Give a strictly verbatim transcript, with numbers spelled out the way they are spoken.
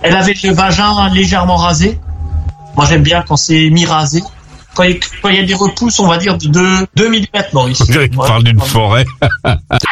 Elle avait le vagin légèrement rasé. Moi, j'aime bien quand c'est mi-rasé. Quand il, quand il y a des repousses, on va dire de deux millimètres, Maurice. On dirait qu'on parle d'une forêt.